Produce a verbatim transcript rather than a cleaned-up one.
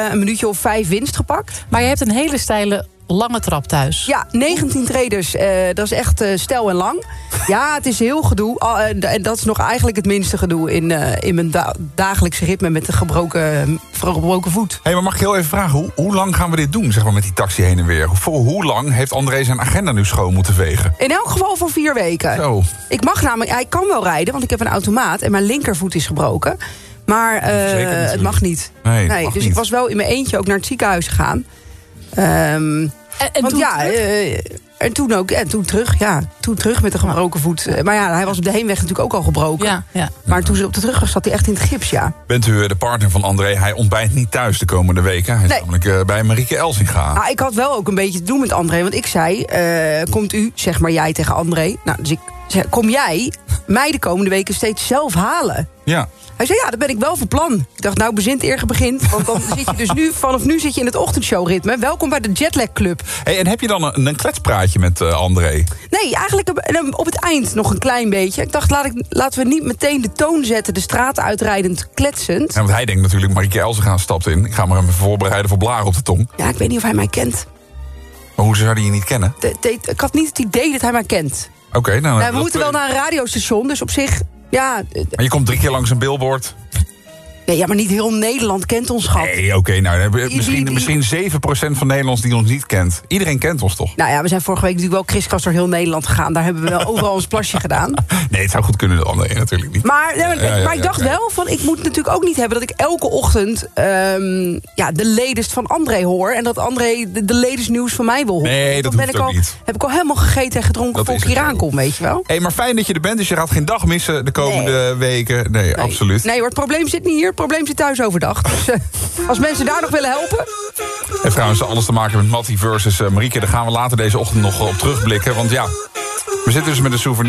uh, een minuutje of vijf winst gepakt. Maar je hebt een hele steile lange trap thuis. Ja, negentien traders. Uh, dat is echt uh, steil en lang. Ja, het is heel gedoe. Uh, en dat is nog eigenlijk het minste gedoe in, uh, in mijn da- dagelijkse ritme met de gebroken, gebroken voet. Hey, maar mag ik heel even vragen, hoe, hoe lang gaan we dit doen, zeg maar, met die taxi heen en weer? Voor hoe lang heeft André zijn agenda nu schoon moeten vegen? In elk geval voor vier weken. Zo. Ik mag namelijk, hij kan wel rijden, want ik heb een automaat en mijn linkervoet is gebroken. Maar uh, het mag niet. Nee, nee mag dus niet. ik was wel in mijn eentje ook naar het ziekenhuis gegaan. Um, En, en want toen ja, uh, en toen ook, en toen terug, ja, toen terug met een gebroken voet. Uh, maar ja, hij was op de heenweg natuurlijk ook al gebroken. Ja, ja. Maar toen ze op de terugweg zat hij echt in het gips, ja. Bent u de partner van André? Hij ontbijt niet thuis de komende weken. Hij is Nee. namelijk uh, bij Marieke Elsinga. Nou, ik had wel ook een beetje te doen met André. Want ik zei, uh, komt u, zeg maar jij tegen André. Nou, dus ik zei, kom jij mij de komende weken steeds zelf halen? Ja. Hij zei, ja, dat ben ik wel van plan. Ik dacht, nou, bezint eer begint. Want dan zit je dus nu, vanaf nu zit je in het ochtendshowritme. Welkom bij de Jetlag Club. Hey, en heb je dan een, een kletspraatje met uh, André? Nee, eigenlijk op, op het eind nog een klein beetje. Ik dacht, laat ik, laten we niet meteen de toon zetten, de straat uitrijdend, kletsend. Ja, want hij denkt natuurlijk, Marieke Elsinga stapt in. Ik ga maar even voorbereiden voor blaren op de tong. Ja, ik weet niet of hij mij kent. Maar hoe zou hij je niet kennen? De, de, ik had niet het idee dat hij mij kent. Oké, okay, nou... Nou, we moeten wel naar een radiostation, dus op zich... Ja, maar je komt drie keer langs een billboard. nee, ja, maar niet heel Nederland kent ons, schat. Nee, oké, okay, nou, misschien, die, die... misschien zeven procent van Nederlands die ons niet kent. Iedereen kent ons toch? Nou ja, we zijn vorige week natuurlijk wel kriskast door heel Nederland gegaan. Daar hebben we wel overal ons plasje gedaan. Nee, het zou goed kunnen, de André natuurlijk niet. Maar, nee, maar, ja, ja, maar ik dacht ja, ja. wel, van, ik moet natuurlijk ook niet hebben... dat ik elke ochtend um, ja, de latest van André hoor... en dat André de, de latest nieuws van mij wil horen. Nee, dat dan hoeft ben ik ook al, niet. heb ik al helemaal gegeten en gedronken Dat voor is ik hier het zo. aankom, weet je wel. Hey, maar fijn dat je er bent, dus je gaat geen dag missen de komende Nee. weken. Nee, Nee. absoluut. Nee hoor, het probleem zit niet hier, het probleem zit thuis overdag. Dus uh, als mensen daar nog willen helpen... En trouwens, alles te maken met Mattie versus uh, Marieke... daar gaan we later deze ochtend nog op terugblikken. Want ja, we zitten dus met een souvenir.